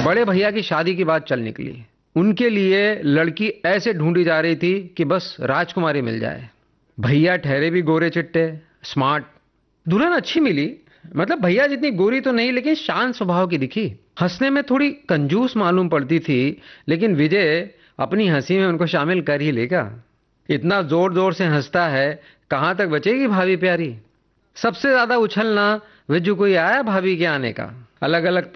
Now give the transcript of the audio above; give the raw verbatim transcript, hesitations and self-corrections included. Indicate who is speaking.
Speaker 1: बड़े भैया की शादी की बात चल निकली। उनके लिए लड़की ऐसे ढूंढी जा रही थी कि बस राजकुमारी मिल जाए। भैया ठहरे भी गोरे चिट्टे, स्मार्ट। दुल्हन अच्छी मिली, मतलब भैया जितनी गोरी तो नहीं लेकिन शांत स्वभाव की दिखी। हंसने में थोड़ी कंजूस मालूम पड़ती थी, लेकिन विजय अपनी हंसी में उनको शामिल कर ही लेगा। इतना जोर जोर से हंसता है, कहाँ तक बचेगी भाभी प्यारी। सबसे ज्यादा उछलना विज्जू को ही आया भाभी के आने का। अलग अलग